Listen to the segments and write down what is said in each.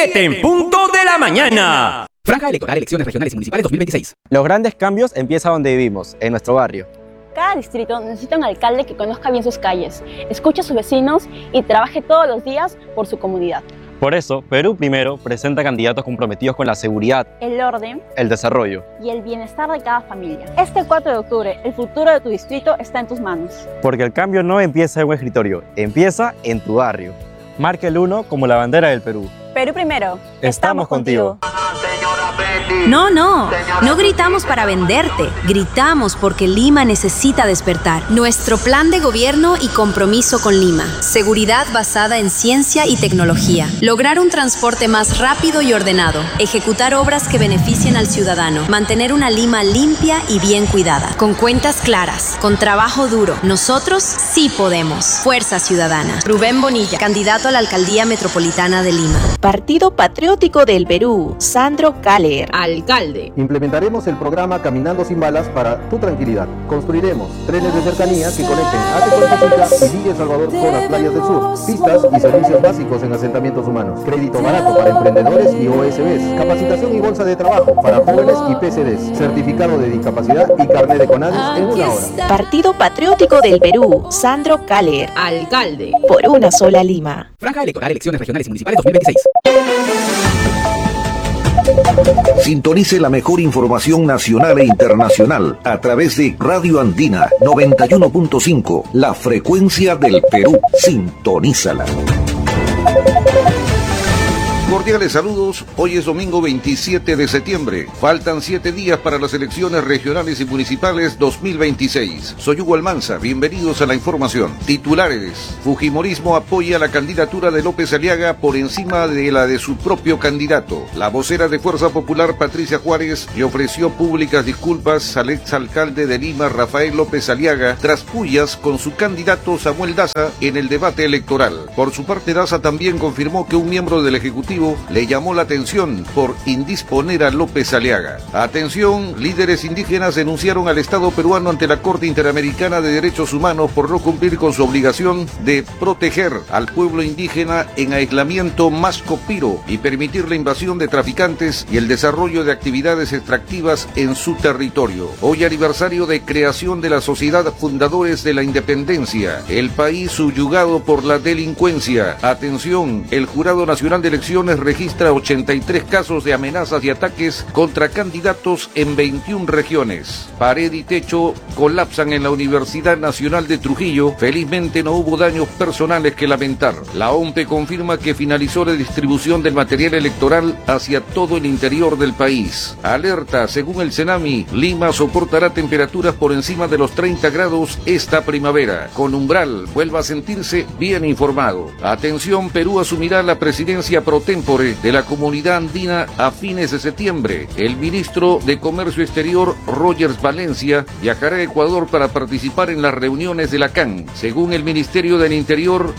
7 en punto de la mañana. Franja electoral, elecciones regionales y municipales 2026. Los grandes cambios empiezan donde vivimos, en nuestro barrio. Cada distrito necesita un alcalde que conozca bien sus calles, escuche a sus vecinos y trabaje todos los días por su comunidad. Por eso, Perú Primero presenta candidatos comprometidos con la seguridad, el orden, el desarrollo y el bienestar de cada familia. Este 4 de octubre, el futuro de tu distrito está en tus manos. Porque el cambio no empieza en un escritorio, empieza en tu barrio. Marca el 1 como la bandera del Perú. Perú Primero. Estamos contigo. No gritamos para venderte, gritamos porque Lima necesita despertar. Nuestro plan de gobierno y compromiso con Lima. Seguridad basada en ciencia y tecnología. Lograr un transporte más rápido y ordenado. Ejecutar obras que beneficien al ciudadano. Mantener una Lima limpia y bien cuidada. Con cuentas claras, con trabajo duro. Nosotros sí podemos. Fuerza Ciudadana. Rubén Bonilla, candidato a la Alcaldía Metropolitana de Lima. Partido Patriótico del Perú, Sandro Caller, alcalde. Implementaremos el programa Caminando sin Balas para tu tranquilidad. Construiremos trenes de cercanía que conecten Ate y Villa Salvador con las playas del sur, pistas y servicios básicos en asentamientos humanos, crédito barato para emprendedores y OSBs, capacitación y bolsa de trabajo para jóvenes y PCDs, certificado de discapacidad y carnet de CONADIS en 1 hora. Partido Patriótico del Perú, Sandro Caller, alcalde. Por una sola Lima. Franja electoral, elecciones regionales y municipales 2026. Sintonice la mejor información nacional e internacional a través de Radio Andina 91.5, la frecuencia del Perú. Sintonízala. Cordiales saludos, hoy es domingo 27 de septiembre. Faltan 7 días para las elecciones regionales y municipales 2026. Soy Hugo Almanza, bienvenidos a la información. Titulares: Fujimorismo apoya la candidatura de López Aliaga por encima de la de su propio candidato. La vocera de Fuerza Popular, Patricia Juárez, le ofreció públicas disculpas al exalcalde de Lima, Rafael López Aliaga, tras pullas con su candidato Samuel Daza en el debate electoral. Por su parte, Daza también confirmó que un miembro del Ejecutivo le llamó la atención por indisponer a López Aliaga. Atención, líderes indígenas denunciaron al Estado peruano ante la Corte Interamericana de Derechos Humanos por no cumplir con su obligación de proteger al pueblo indígena en aislamiento Mascopiro y permitir la invasión de traficantes y el desarrollo de actividades extractivas en su territorio. Hoy aniversario de creación de la Sociedad Fundadores de la Independencia, el país subyugado por la delincuencia. Atención, el Jurado Nacional de Elecciones registra 83 casos de amenazas y ataques contra candidatos en 21 regiones. Pared y techo colapsan en la Universidad Nacional de Trujillo. Felizmente no hubo daños personales que lamentar. La OMPE confirma que finalizó la distribución del material electoral hacia todo el interior del país. Alerta, según el CENAMI, Lima soportará temperaturas por encima de los 30 grados esta primavera. Con umbral, vuelva a sentirse bien informado. Atención, Perú asumirá la presidencia pro tempore de la Comunidad Andina a fines de septiembre. El ministro de Comercio Exterior, Rogers Valencia, viajará a Ecuador para participar en las reuniones de la CAN. Según el Ministerio del Interior,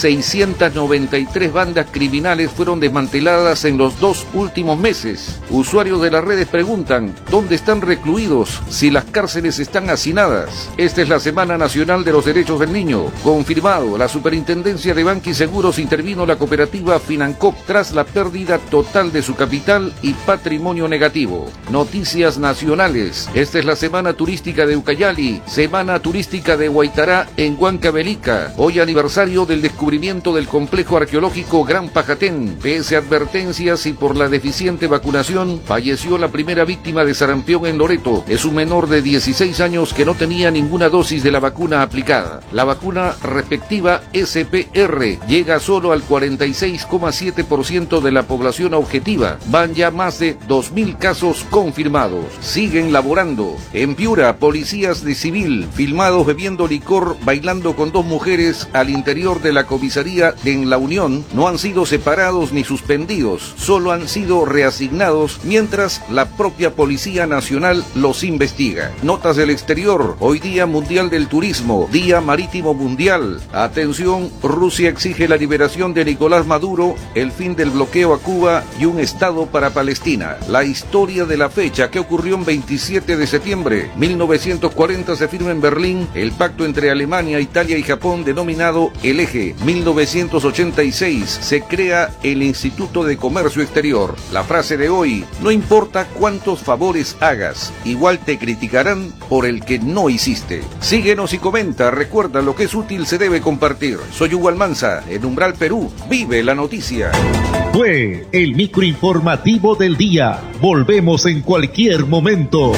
1.693 bandas criminales fueron desmanteladas en los 2 últimos meses. Usuarios de las redes preguntan, ¿dónde están recluidos si las cárceles están hacinadas? Esta es la Semana Nacional de los Derechos del Niño. Confirmado, la Superintendencia de Banca y Seguros intervino la cooperativa Financop tras la pérdida total de su capital y patrimonio negativo. Noticias nacionales. Esta es la Semana Turística de Ucayali, Semana Turística de Huaytará en Huancavelica. Hoy aniversario del descubrimiento del complejo arqueológico Gran Pajatén. Pese a advertencias y por la deficiente vacunación, falleció la primera víctima de sarampión en Loreto. Es un menor de 16 años que no tenía ninguna dosis de la vacuna aplicada. La vacuna respectiva SPR llega solo al 46,7% de la población objetiva. Van ya más de 2.000 casos confirmados. Siguen laborando. En Piura, policías de civil filmados bebiendo licor, bailando con 2 mujeres al interior de la comisaría en La Unión, no han sido separados ni suspendidos, solo han sido reasignados mientras la propia Policía Nacional los investiga. Notas del exterior. Hoy Día Mundial del Turismo, Día Marítimo Mundial. Atención, Rusia exige la liberación de Nicolás Maduro, el fin del del bloqueo a Cuba y un Estado para Palestina. La historia de la fecha que ocurrió en 27 de septiembre 1940 se firma en Berlín el pacto entre Alemania, Italia y Japón denominado El Eje. 1986 se crea el Instituto de Comercio Exterior. La frase de hoy: no importa cuántos favores hagas, igual te criticarán por el que no hiciste. Síguenos y comenta, recuerda, lo que es útil se debe compartir. Soy Hugo Almanza, en Umbral Perú, vive la noticia. Fue el microinformativo del día. Volvemos en cualquier momento.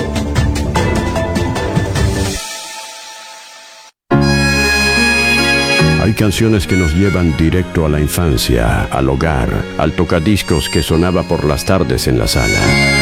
Hay canciones que nos llevan directo a la infancia, al hogar, al tocadiscos que sonaba por las tardes en la sala.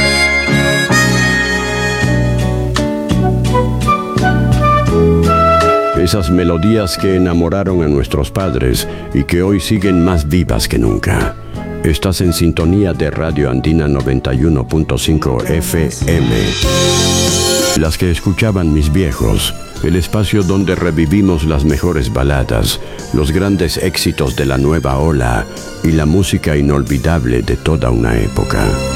Esas melodías que enamoraron a nuestros padres y que hoy siguen más vivas que nunca. Estás en sintonía de Radio Andina 91.5 FM. Las que escuchaban mis viejos, el espacio donde revivimos las mejores baladas, los grandes éxitos de la nueva ola y la música inolvidable de toda una época.